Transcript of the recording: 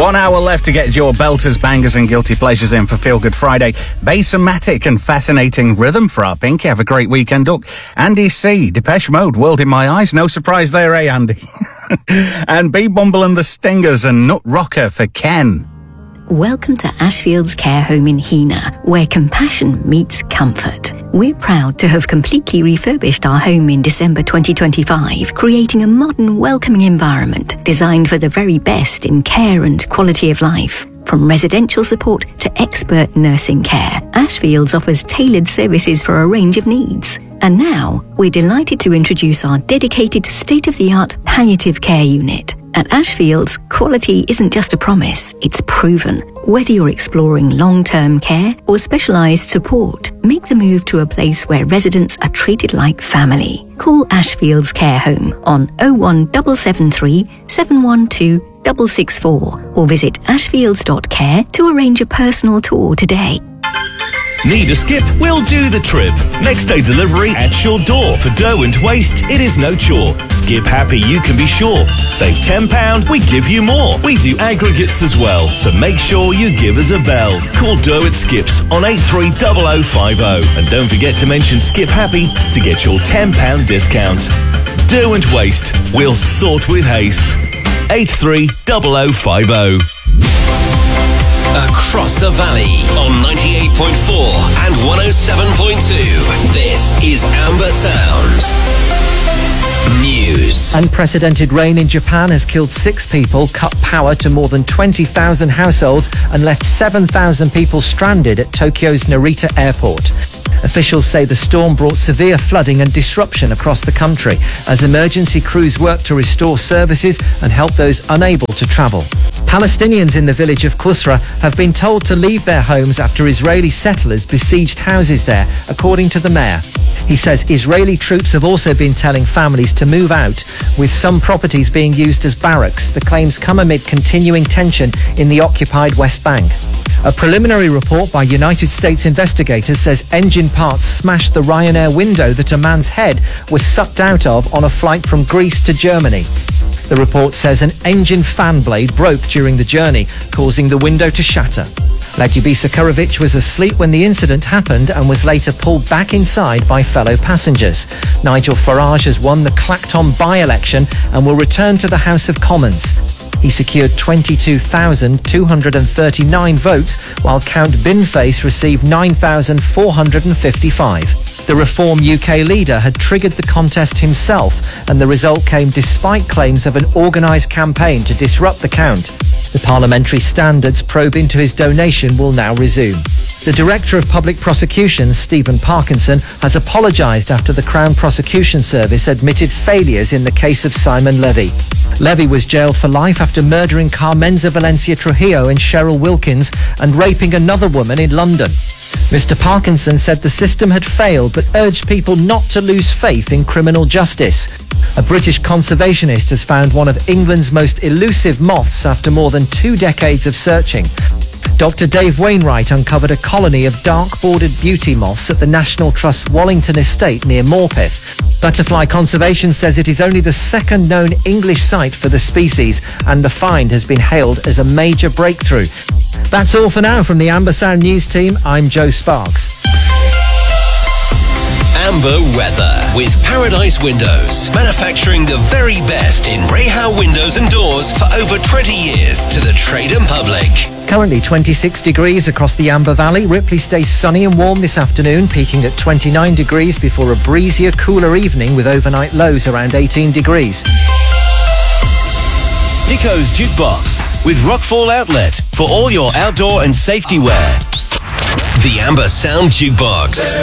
1 hour left to get your belters, bangers and guilty pleasures in for Feel Good Friday. Bass-o-matic and fascinating rhythm for our Pinky. Have a great weekend, Duck. Andy C, Depeche Mode, World in My Eyes. No surprise there, eh, Andy? And B-Bumble and the Stingers and Nut Rocker for Ken. Welcome to Ashfield's Care Home in Heanor, where compassion meets comfort. We're proud to have completely refurbished our home in December 2025, creating a modern, welcoming environment designed for the very best in care and quality of life. From residential support to expert nursing care, Ashfields offers tailored services for a range of needs. And now, we're delighted to introduce our dedicated state-of-the-art palliative care unit. At Ashfields, quality isn't just a promise, it's proven. Whether you're exploring long-term care or specialised support, make the move to a place where residents are treated like family. Call Ashfields Care Home on 01773 712 664 or visit ashfields.care to arrange a personal tour today. Need a skip? We'll do the trip. Next day delivery at your door. For dough and waste, it is no chore. Skip happy, you can be sure. Save £10, we give you more. We do aggregates as well, so make sure you give us a bell. Call Dough at Skips on 830050. And don't forget to mention Skip Happy to get your £10 discount. Dough and waste, we'll sort with haste. 830050. Across the valley on 98.4 and 107.2. This is Amber Sound News. Unprecedented rain in Japan has killed 6 people, cut power to more than 20,000 households and left 7,000 people stranded at Tokyo's Narita Airport. Officials say the storm brought severe flooding and disruption across the country as emergency crews work to restore services and help those unable to travel. Palestinians in the village of Qusra have been told to leave their homes after Israeli settlers besieged houses there, according to the mayor. He says Israeli troops have also been telling families to move out, with some properties being used as barracks. The claims come amid continuing tension in the occupied West Bank. A preliminary report by United States investigators says engine parts smashed the Ryanair window that a man's head was sucked out of on a flight from Greece to Germany. The report says an engine fan blade broke during the journey, causing the window to shatter. Ledubisa Kurovic was asleep when the incident happened and was later pulled back inside by fellow passengers. Nigel Farage has won the Clacton by-election and will return to the House of Commons. He secured 22,239 votes, while Count Binface received 9,455. The Reform UK leader had triggered the contest himself, and the result came despite claims of an organised campaign to disrupt the count. The Parliamentary Standards probe into his donation will now resume. The Director of Public Prosecutions, Stephen Parkinson, has apologised after the Crown Prosecution Service admitted failures in the case of Simon Levy. Levy was jailed for life after murdering Carmenza Valencia Trujillo and Cheryl Wilkins and raping another woman in London. Mr. Parkinson said the system had failed but urged people not to lose faith in criminal justice. A British conservationist has found one of England's most elusive moths after more than 2 decades of searching. Dr. Dave Wainwright uncovered a colony of dark-bordered beauty moths at the National Trust's Wallington estate near Morpeth. Butterfly Conservation says it is only the second known English site for the species, and the find has been hailed as a major breakthrough. That's all for now from the Amber Sound News team. I'm Joe Sparks. Amber weather with Paradise Windows, manufacturing the very best in Rehow windows and doors for over 20 years to the trade and public. Currently 26 degrees across the Amber Valley. Ripley stays sunny and warm this afternoon, peaking at 29 degrees before a breezier, cooler evening with overnight lows around 18 degrees. Dico's Jukebox with Rockfall Outlet for all your outdoor and safety wear. The Amber Sound Jukebox.